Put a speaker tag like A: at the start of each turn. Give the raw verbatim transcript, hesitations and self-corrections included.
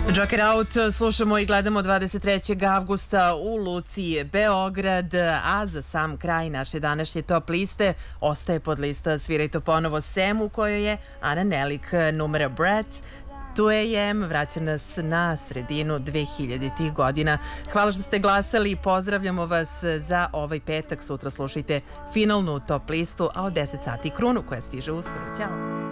A: Joker Out slušamo i gledamo dvadeset trećeg avgusta u Luci Beograd, a za sam kraj naše današnje top liste ostaje pod lista Sviraj to ponovo Sem, u kojoj je Ana Nelik numera Brett. Tu je em, vraća nas na sredinu dve hiljaditih godina. Hvala što ste glasali i pozdravljamo vas za ovaj petak. Sutra slušajte finalnu top listu, a od deset sati Krunu koja stiže uskoro. Ćao!